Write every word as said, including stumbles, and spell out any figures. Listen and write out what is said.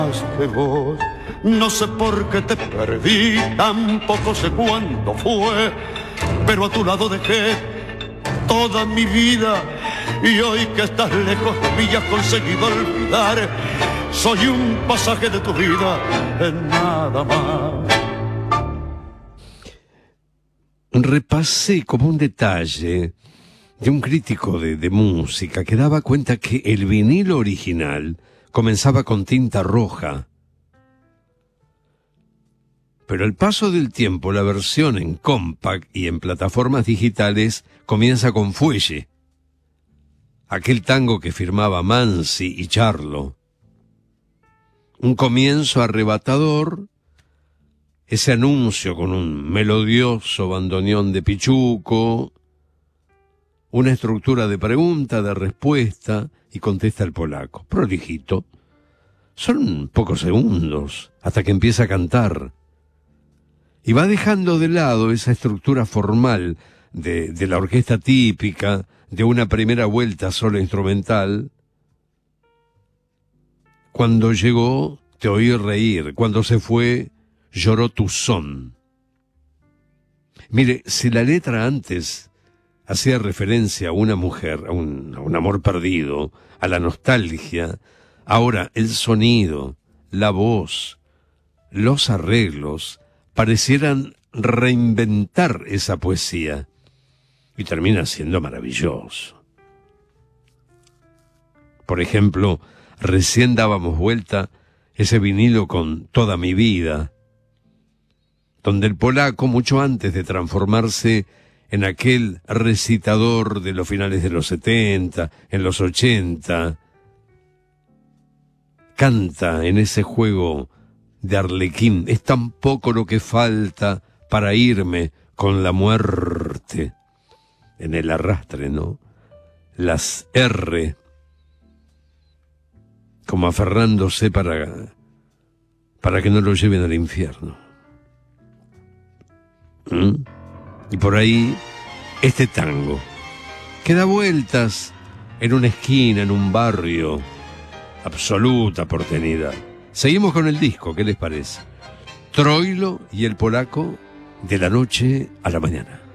Que vos, no sé por qué te perdí, tampoco sé cuándo fue, pero a tu lado dejé toda mi vida y hoy que estás lejos de mí has conseguido olvidar. Soy un pasaje de tu vida, en nada más. Repasé como un detalle de un crítico de, de música que daba cuenta que el vinilo original comenzaba con tinta roja. Pero al paso del tiempo, la versión en compact y en plataformas digitales comienza con fuelle. Aquel tango que firmaba Mansi y Charlo. Un comienzo arrebatador, ese anuncio con un melodioso bandoneón de Pichuco, una estructura de pregunta, de respuesta, y contesta el polaco, prolijito. Son pocos segundos hasta que empieza a cantar. Y va dejando de lado esa estructura formal de, de la orquesta típica, de una primera vuelta solo instrumental. Cuando llegó, te oí reír. Cuando se fue, lloró tu son. Mire, si la letra antes hacía referencia a una mujer, a un, a un amor perdido, a la nostalgia, ahora el sonido, la voz, los arreglos parecieran reinventar esa poesía y termina siendo maravilloso. Por ejemplo, recién dábamos vuelta ese vinilo con Toda mi vida, donde el polaco, mucho antes de transformarse en aquel recitador de los finales de los setenta, en los ochenta, canta en ese juego de Arlequín, es tan poco lo que falta para irme con la muerte. En el arrastre, ¿no? Las R, como aferrándose para, para que no lo lleven al infierno. ¿Mm? Y por ahí, este tango, que da vueltas en una esquina, en un barrio, absoluta porteñidad. Seguimos con el disco, ¿qué les parece? Troilo y el polaco, de la noche a la mañana.